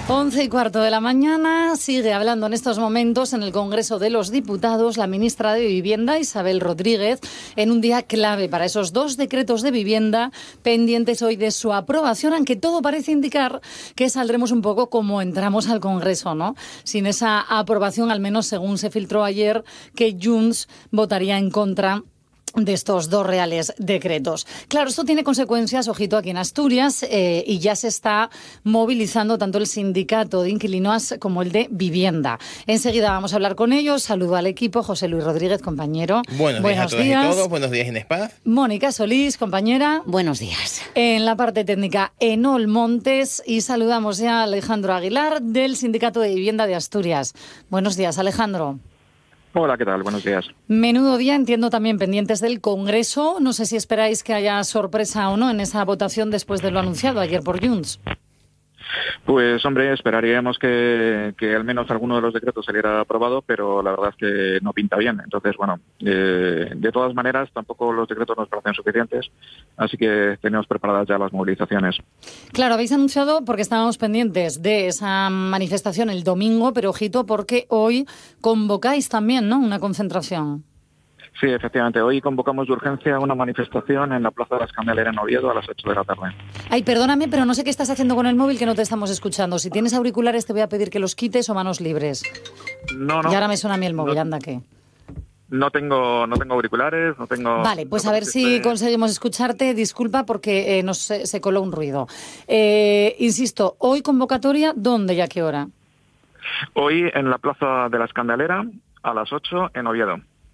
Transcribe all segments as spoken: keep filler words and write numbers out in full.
Once y cuarto de la mañana, sigue hablando en estos momentos en el Congreso de los Diputados la ministra de Vivienda, Isabel Rodríguez, en un día clave para esos dos decretos de vivienda pendientes hoy de su aprobación, aunque todo parece indicar que saldremos un poco como entramos al Congreso, ¿no? Sin esa aprobación, al menos según se filtró ayer, que Junts votaría en contra de estos dos reales decretos. Claro, esto tiene consecuencias, ojito, aquí en Asturias, eh, y ya se está movilizando tanto el sindicato de inquilinos como el de vivienda. Enseguida vamos a hablar con ellos. Saludo al equipo. José Luis Rodríguez, compañero. Buenos, Buenos días a todos días. y todos. Buenos días, Inés Paz. Mónica Solís, compañera. Buenos días. En la parte técnica, Enol Montes. Y saludamos ya a Alejandro Aguilar, del Sindicato de Vivienda de Asturias. Buenos días, Alejandro. Hola, ¿qué tal? Buenos días. Menudo día, entiendo, también pendientes del Congreso. No sé si esperáis que haya sorpresa o no en esa votación después de lo anunciado ayer por Junts. Pues, hombre, esperaríamos que, que al menos alguno de los decretos saliera aprobado, pero la verdad es que no pinta bien. Entonces, bueno, eh, de todas maneras, tampoco los decretos nos parecen suficientes, así que tenemos preparadas ya las movilizaciones. Claro, habéis anunciado, porque estábamos pendientes de esa manifestación el domingo, pero ojito, porque hoy convocáis también, ¿no?, una concentración. Sí, efectivamente. Hoy convocamos de urgencia una manifestación en la Plaza de la Escandalera en Oviedo a las ocho de la tarde. Ay, perdóname, pero no sé qué estás haciendo con el móvil, que no te estamos escuchando. Si tienes auriculares te voy a pedir que los quites o manos libres. No, no. Y ahora me suena a mí el móvil, no, anda que... No tengo, no tengo auriculares, no tengo... Vale, pues no a ver si este... conseguimos escucharte. Disculpa porque eh, nos se, se coló un ruido. Eh, insisto, hoy convocatoria, ¿dónde y a qué hora? Hoy en la Plaza de la Escandalera a las ocho en Oviedo.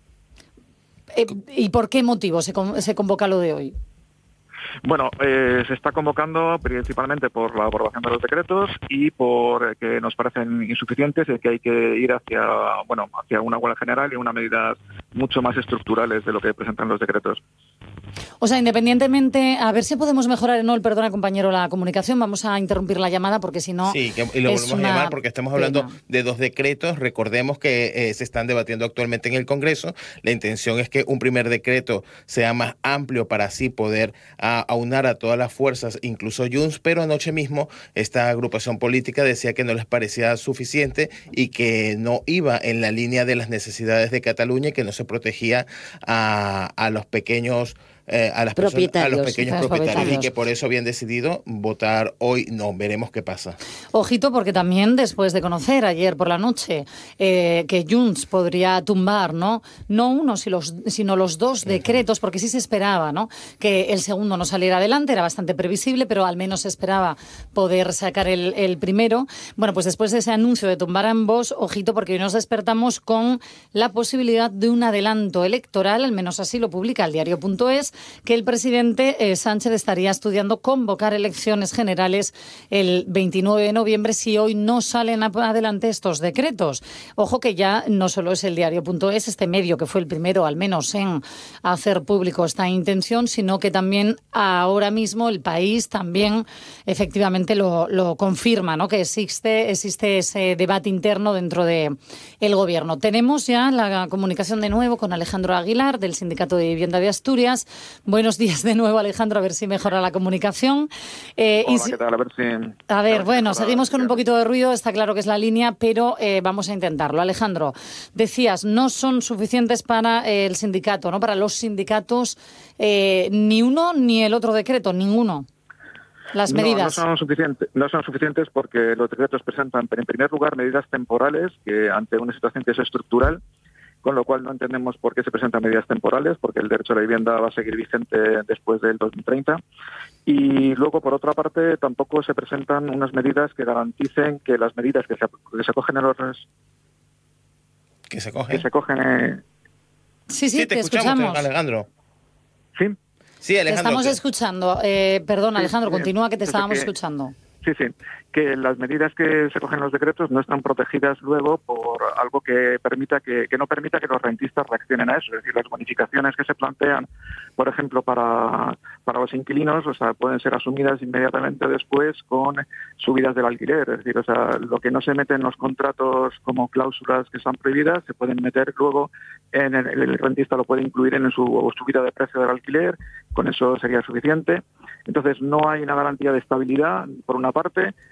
Eh, ¿Y por qué motivo se, con, se convoca lo de hoy? Bueno, eh, se está convocando principalmente por la aprobación de los decretos y por que nos parecen insuficientes y que hay que ir hacia, bueno, hacia una huelga general y unas medidas mucho más estructurales de lo que presentan los decretos. O sea, independientemente, a ver si podemos mejorar, no, perdona, compañero, la comunicación. Vamos a interrumpir la llamada porque si no... Sí, que, y lo volvemos a llamar porque estamos hablando pena. de dos decretos. Recordemos que eh, se están debatiendo actualmente en el Congreso. La intención es que un primer decreto sea más amplio para así poder a, aunar a todas las fuerzas, incluso Junts, pero anoche mismo esta agrupación política decía que no les parecía suficiente y que no iba en la línea de las necesidades de Cataluña y que no se protegía a, a los pequeños... Eh, a, las personas, a los pequeños propietarios, propietarios y que por eso habían decidido votar hoy. No, veremos qué pasa. Ojito, porque también después de conocer ayer por la noche eh, que Junts podría tumbar, ¿no? No uno, sino los, sino los dos decretos, porque sí se esperaba, ¿no?, que el segundo no saliera adelante, era bastante previsible, pero al menos se esperaba poder sacar el, el primero. Bueno, pues después de ese anuncio de tumbar ambos, ojito, porque hoy nos despertamos con la posibilidad de un adelanto electoral, al menos así lo publica el diario punto es, que el presidente eh, Sánchez estaría estudiando convocar elecciones generales el veintinueve de noviembre si hoy no salen adelante estos decretos. Ojo que ya no solo es el diario punto es, este medio que fue el primero al menos en hacer público esta intención, sino que también ahora mismo el País también efectivamente lo, lo confirma, ¿no?, que existe, existe ese debate interno dentro de el gobierno. Tenemos ya la comunicación de nuevo con Alejandro Aguilar, del Sindicato de Vivienda de Asturias. Buenos días de nuevo, Alejandro, a ver si mejora la comunicación. Eh, Hola, si... ¿qué tal? A ver si... A ver, a ver bueno, si seguimos con un poquito de ruido, está claro que es la línea, pero eh, vamos a intentarlo. Alejandro, decías, no son suficientes para eh, el sindicato, ¿no?, para los sindicatos, eh, ni uno ni el otro decreto, ninguno. Las medidas. No, no son suficientes, no son suficientes porque los decretos presentan, en primer lugar, medidas temporales que ante una situación que es estructural, con lo cual no entendemos por qué se presentan medidas temporales, porque el derecho a la vivienda va a seguir vigente después del dos mil treinta. Y luego, por otra parte, tampoco se presentan unas medidas que garanticen que las medidas que se, que se cogen en los... ¿Que se cogen? Que se cogen... Eh... Sí, sí, sí, te, te escuchamos, escuchamos, Alejandro. Sí. Sí, Alejandro. Te estamos que... escuchando. Eh, perdón, Alejandro, sí, continúa que te estábamos que... escuchando. Sí, sí, que las medidas que se cogen en los decretos no están protegidas luego por algo que permita que, que no permita que los rentistas reaccionen a eso. Es decir, las bonificaciones que se plantean, por ejemplo, para, para los inquilinos, o sea, pueden ser asumidas inmediatamente después con subidas del alquiler. Es decir, o sea, lo que no se mete en los contratos como cláusulas que están prohibidas, se pueden meter luego en el, el rentista lo puede incluir en su subida de precio del alquiler, con eso sería suficiente. Entonces, no hay una garantía de estabilidad, por una parte,